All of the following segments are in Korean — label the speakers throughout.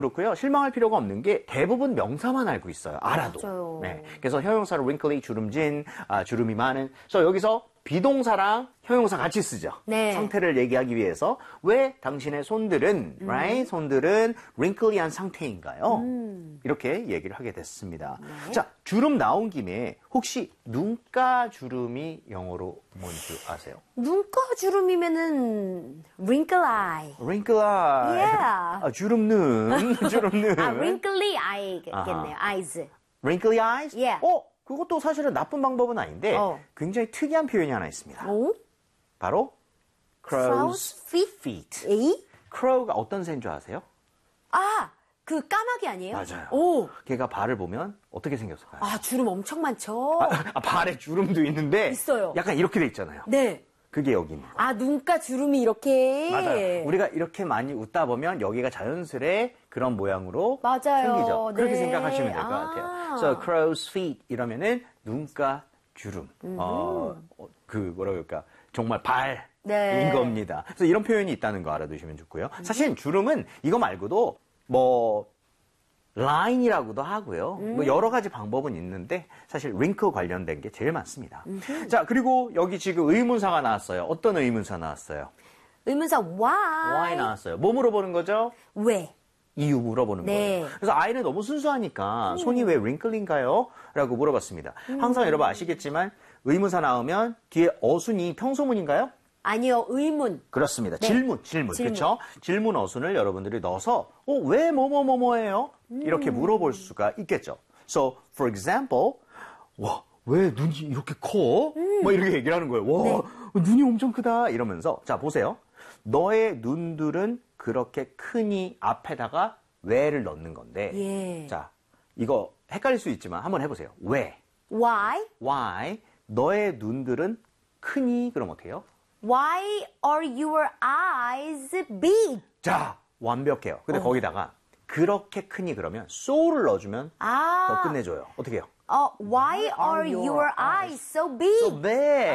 Speaker 1: 그렇고요. 실망할 필요가 없는 게 대부분 명사만 알고 있어요. 알아도.
Speaker 2: 맞아요.
Speaker 1: 네. 그래서 형용사로 wrinkly, 주름진, 주름이 많은. 그래서 여기서 비동사랑 형용사 같이 쓰죠.
Speaker 2: 네.
Speaker 1: 상태를 얘기하기 위해서 왜 당신의 손들은 right? 손들은 wrinkly한 상태인가요? 이렇게 얘기를 하게 됐습니다.
Speaker 2: 네.
Speaker 1: 자, 주름 나온 김에 혹시 눈가 주름이 영어로 뭔지 아세요?
Speaker 2: 눈가 주름이면은 wrinkle eye.
Speaker 1: wrinkle eye.
Speaker 2: Yeah.
Speaker 1: 주름 눈. 주름 눈.
Speaker 2: wrinkly eye겠네요. eyes.
Speaker 1: wrinkly eyes?
Speaker 2: Yeah.
Speaker 1: 그것도 사실은 나쁜 방법은 아닌데 굉장히 특이한 표현이 하나 있습니다. 바로 crow's feet.
Speaker 2: 에이?
Speaker 1: crow가 어떤 새인 줄 아세요?
Speaker 2: 그 까마귀 아니에요?
Speaker 1: 맞아요.
Speaker 2: 오.
Speaker 1: 걔가 발을 보면 어떻게 생겼을까요?
Speaker 2: 주름 엄청 많죠?
Speaker 1: 발에 주름도 있는데
Speaker 2: 있어요.
Speaker 1: 약간 이렇게 돼 있잖아요.
Speaker 2: 네.
Speaker 1: 그게 여기 있는 거예요.
Speaker 2: 눈가 주름이 이렇게.
Speaker 1: 맞아요. 우리가 이렇게 많이 웃다 보면 여기가 자연스레 그런 모양으로
Speaker 2: 맞아요.
Speaker 1: 생기죠.
Speaker 2: 네.
Speaker 1: 그렇게 생각하시면 될 것 같아요. So crow's feet 이러면은 눈가 주름. 그 뭐라 그럴까? 정말 발인 겁니다. 그래서 이런 표현이 있다는 거 알아두시면 좋고요. 사실 주름은 이거 말고도 라인이라고도 하고요. 뭐 여러 가지 방법은 있는데 사실 링크 관련된 게 제일 많습니다. 자, 그리고 여기 지금 의문사가 나왔어요. 어떤 의문사 나왔어요?
Speaker 2: 의문사 why
Speaker 1: 나왔어요. 뭐 물어보는 거죠?
Speaker 2: 왜?
Speaker 1: 이유 물어보는 거예요. 그래서 아이는 너무 순수하니까 손이 왜 링클인가요? 라고 물어봤습니다. 항상 여러분 아시겠지만 의문사 나오면 뒤에 어순이 평소문인가요?
Speaker 2: 아니요, 의문.
Speaker 1: 그렇습니다. 질문. 그렇죠? 질문 어순을 여러분들이 넣어서 왜 뭐뭐뭐뭐예요? 이렇게 물어볼 수가 있겠죠. So, for example, 와, 왜 눈이 이렇게 커? 뭐 이렇게 얘기를 하는 거예요. 와, 눈이 엄청 크다. 이러면서 자, 보세요. 너의 눈들은 그렇게 크니 앞에다가 왜를 넣는 건데 자, 이거 헷갈릴 수 있지만 한번 해보세요. 왜?
Speaker 2: Why?
Speaker 1: 너의 눈들은 크니? 그럼 어떻게 해요?
Speaker 2: Why are your eyes big?
Speaker 1: 자, 완벽해요. 근데 거기다가 그렇게 크니 그러면 so를 넣어주면 더 끝내줘요. 어떻게 해요?
Speaker 2: Why are your eyes so big?
Speaker 1: So big.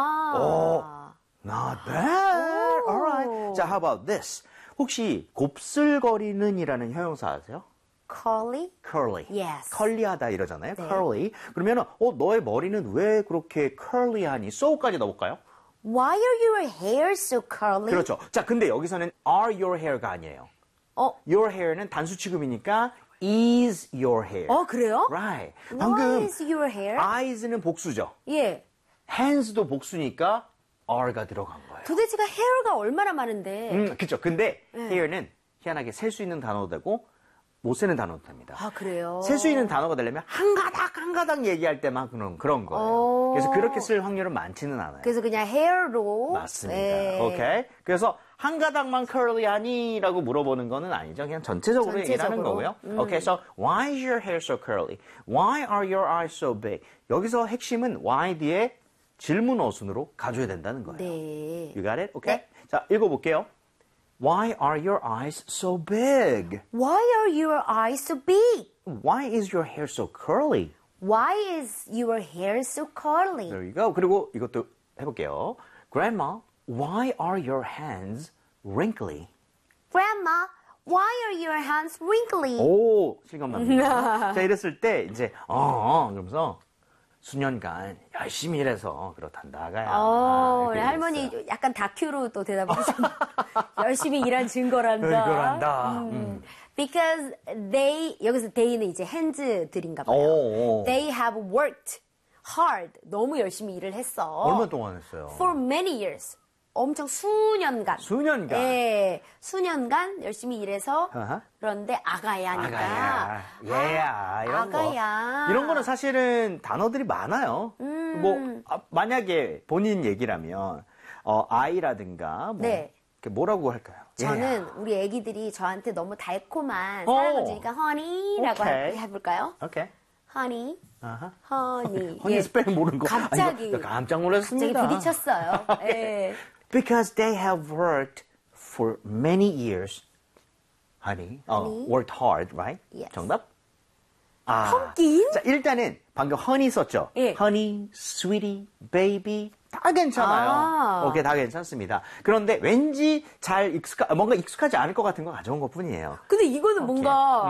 Speaker 2: 아하.
Speaker 1: Not bad. Alright. 자, how about this? 혹시 곱슬거리는 이라는 형용사 아세요?
Speaker 2: Curly?
Speaker 1: curly.
Speaker 2: Yes.
Speaker 1: 컬리하다 이러잖아요. curly. 그러면은 너의 머리는 왜 그렇게 curly하니? so까지 넣어볼까요?
Speaker 2: Why are your hair so curly?
Speaker 1: 그렇죠. 자, 근데 여기서는 are your hair가 아니에요. your hair는 단수 취급이니까 is your hair.
Speaker 2: 그래요?
Speaker 1: Right.
Speaker 2: Why
Speaker 1: 방금
Speaker 2: is your hair?
Speaker 1: eyes는 복수죠.
Speaker 2: 예.
Speaker 1: hands도 복수니까 are가 들어간 거예요.
Speaker 2: 도대체가 hair가 얼마나 많은데.
Speaker 1: 그렇죠. 근데 hair는 희한하게 셀 수 있는 단어도 되고 못 세는 단어도 됩니다.
Speaker 2: 그래요?
Speaker 1: 셀 수 있는 단어가 되려면 한 가닥 얘기할 때만 그런 거예요. 그래서 그렇게 쓸 확률은 많지는 않아요.
Speaker 2: 그래서 그냥 hair로.
Speaker 1: 맞습니다. 오케이. 그래서 한 가닥만 curly하니라고 물어보는 거는 아니죠. 그냥 전체적으로 얘기를 하는 거고요. 오케이. So why is your hair so curly? Why are your eyes so big? 여기서 핵심은 why 뒤에 질문 어순으로 가져야 된다는 거예요.
Speaker 2: 네.
Speaker 1: You got it? 오케이.
Speaker 2: 네.
Speaker 1: 자, 읽어볼게요. Why are your eyes so big?
Speaker 2: Why are your eyes so big?
Speaker 1: Why is your hair so curly?
Speaker 2: Why is your hair so curly?
Speaker 1: There you go. 그리고 이것도 해볼게요. Grandma, why are your hands wrinkly?
Speaker 2: Grandma, why are your hands wrinkly?
Speaker 1: 오, 실감납니다. 자, 이랬을 때 이제 그러면서 수년간 열심히 일해서 그렇단다.
Speaker 2: 우리 할머니 약간 다큐로 또 대답을 하셨네. 열심히 일한 증거란다. Because 여기서 they는 이제 hands들인가 봐요. They have worked hard. 너무 열심히 일을 했어.
Speaker 1: 얼마 동안 했어요?
Speaker 2: For many years. 엄청 수년간. 네, 수년간 열심히 일해서 그런데 아가야니까.
Speaker 1: 얘야. 이런
Speaker 2: 아가야.
Speaker 1: 거. 이런 거는 사실은 단어들이 많아요. 만약에 본인 얘기라면 아이라든가 뭐라고 할까요?
Speaker 2: 저는 우리 애기들이 저한테 너무 달콤한 사랑을 주니까 honey라고 해볼까요?
Speaker 1: 오케이.
Speaker 2: honey. honey.
Speaker 1: honey 스펠 모르는 거.
Speaker 2: 갑자기.
Speaker 1: 깜짝 놀랐습니다.
Speaker 2: 갑자기 부딪혔어요. 네.
Speaker 1: Because they have worked for many years. honey. worked hard, right?
Speaker 2: Yes.
Speaker 1: 정답?
Speaker 2: 펌킨?
Speaker 1: 자, 일단은 방금 honey 썼죠?
Speaker 2: 예.
Speaker 1: honey, sweetie, baby, 다 괜찮아요. 오케이, 다 괜찮습니다. 그런데 왠지 뭔가 익숙하지 않을 것 같은 거 가져온 것 뿐이에요.
Speaker 2: 근데 이거는 뭔가